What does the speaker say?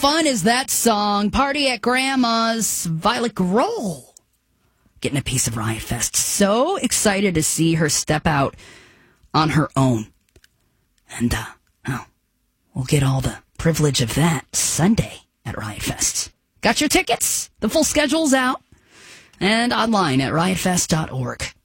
fun is that song? Party at Grandma's. Violet Grohl getting a piece of Riot Fest. So excited to see her step out on her own. And, we'll get all the privilege of that Sunday at Riot Fest. Got your tickets? The full schedule's out. And online at riotfest.org.